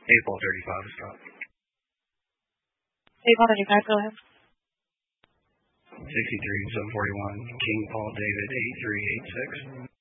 8-ball 35 is stop. 8-ball 35, go ahead. 63, 741, King Paul David, 8386.